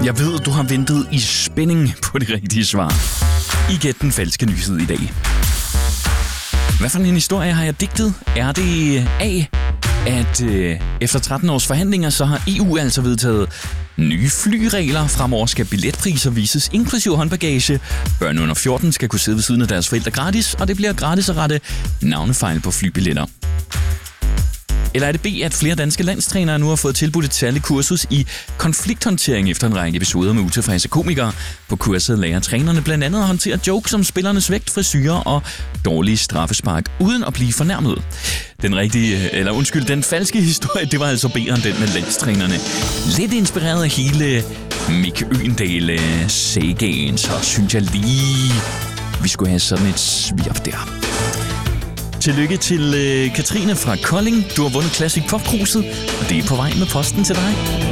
Jeg ved, du har ventet i spænding på det rigtige svar. I Gæt den falske nyhed i dag. Hvad for en historie har jeg digtet? Er det A, at efter 13 års forhandlinger, så har EU altså vedtaget nye flyregler. Fremover skal billetpriser vises inklusive håndbagage. Børn under 14 skal kunne sidde ved siden af deres forældre gratis, og det bliver gratis at rette navnefejl på flybilletter. Eller er det B, at flere danske landstrænere nu har fået tilbudt et særligt kursus i konflikthåndtering efter en række episoder med utilfredse komikere? På kurset lærer trænerne blandt andet at håndtere jokes om spillernes vægt, frisyrer og dårlige straffespark, uden at blive fornærmet. Den falske historie, det var altså B'eren, den med landstrænerne. Lidt inspireret af hele Mick Øgendal-sagaen, så synes jeg lige, vi skulle have sådan et svirp der. Tillykke til Katrine fra Kolding. Du har vundet Classic Pop-kruset, og det er på vej med posten til dig.